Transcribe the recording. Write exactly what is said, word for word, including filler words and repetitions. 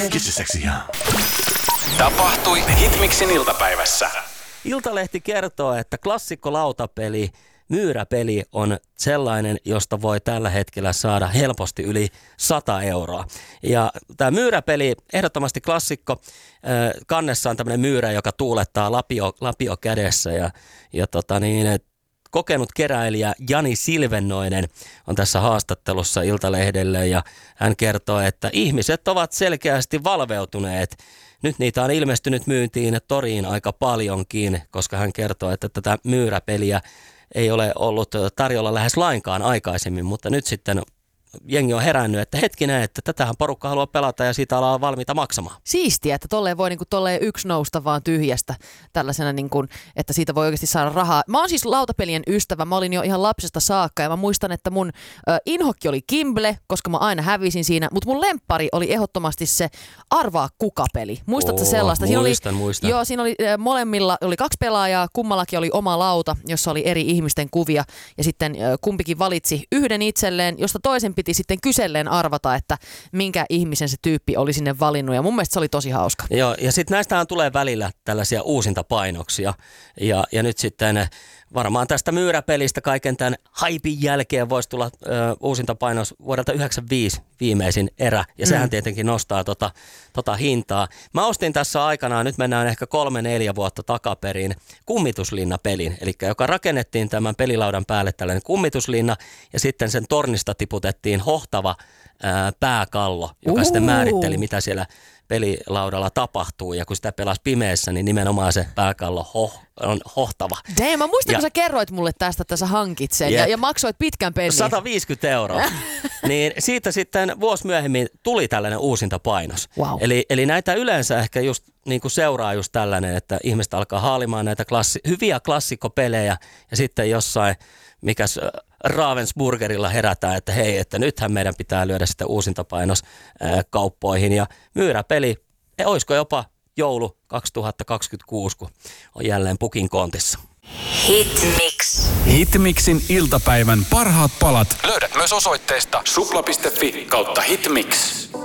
Kisseseksiä. Tapahtui Hitmixin iltapäivässä. Iltalehti kertoo, että klassikko-lautapeli, myyräpeli on sellainen, josta voi tällä hetkellä saada helposti yli sata euroa. Ja tämä myyräpeli, ehdottomasti klassikko, kannessa on tämmöinen myyrä, joka tuulettaa lapio, lapio kädessä ja, ja tota niin, kokenut keräilijä Jani Silvennoinen on tässä haastattelussa Iltalehdelle ja hän kertoo, että ihmiset ovat selkeästi valveutuneet. Nyt niitä on ilmestynyt myyntiin toriin aika paljonkin, koska hän kertoo, että tätä myyräpeliä ei ole ollut tarjolla lähes lainkaan aikaisemmin, mutta nyt sitten jengi on herännyt, että hetkinen, että tätähän porukka haluaa pelata ja siitä ollaan valmiita maksamaan. Siistiä, että tolleen voi niinku tolleen yksi nousta vaan tyhjästä tällaisena, niinku, että siitä voi oikeasti saada rahaa. Mä oon siis lautapelien ystävä, mä olin jo ihan lapsesta saakka ja mä muistan, että mun ö, inhokki oli Kimble, koska mä aina hävisin siinä, mutta mun lemppari oli ehdottomasti se Arvaa kuka-peli. Muistatko Oo, sellaista? Siinä muistan, oli, muistan. Joo, siinä oli ö, molemmilla oli kaksi pelaajaa, kummallakin oli oma lauta, jossa oli eri ihmisten kuvia ja sitten ö, kumpikin valitsi yhden itselleen, josta toisen piti sitten kyselleen arvata, että minkä ihmisen se tyyppi oli sinne valinnut ja mun mielestä se oli tosi hauska. Joo, ja sitten näistähän tulee välillä tällaisia uusintapainoksia ja, ja nyt sitten varmaan tästä myyräpelistä kaiken tämän haipin jälkeen voisi tulla ö, uusintapainos vuodelta yhdeksänkymmentäviisi viimeisin erä ja sehän mm. tietenkin nostaa tota, tota hintaa. Mä ostin tässä aikanaan, nyt mennään ehkä kolme neljä vuotta takaperin, kummituslinna-pelin, eli joka rakennettiin tämän pelilaudan päälle tällainen kummituslinna ja sitten sen tornista tiputettiin hohtava ää, pääkallo, joka uh. sitten määritteli mitä siellä pelilaudalla tapahtuu ja kun sitä pelasi pimeässä, niin nimenomaan se pääkallo ho- on hohtava. Damn, mä muistan, ja, kun sä kerroit mulle tästä, että sä hankit sen ja, ja maksoit pitkän pennin. sata viisikymmentä euroa. Niin siitä sitten vuosi myöhemmin tuli tällainen uusintapainos. Wow. Eli, eli näitä yleensä ehkä just niin kuin seuraa just tällainen, että ihmiset alkaa haalimaan näitä klassi- hyviä klassikkopelejä ja sitten jossain mikäs Ravensburgerilla herätään, että hei, että nythän meidän pitää lyödä sitä uusintapainos ää, kauppoihin ja myyräpeli, e, olisiko jopa joulu kaksituhattakaksikymmentäkuusi, kun on jälleen pukin kontissa. Hitmix. Hitmixin iltapäivän parhaat palat löydät myös osoitteesta supla piste fi kautta hitmix.